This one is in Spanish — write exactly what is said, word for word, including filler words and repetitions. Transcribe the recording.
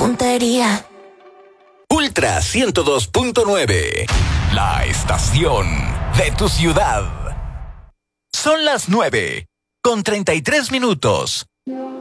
tontería. Ultra ciento dos punto nueve. La estación de tu ciudad. Son las nueve con treinta y tres minutos.